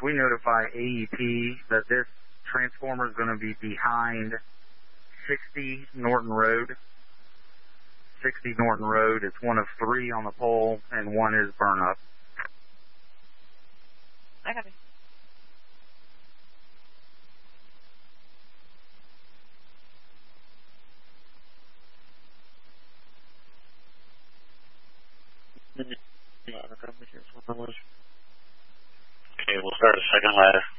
we notify AEP that this transformer is going to be behind 60 Norton Road. 60 Norton Road. It's one of 3 on the pole, and 1 is burn up. I got it. Okay, we'll start a second ladder.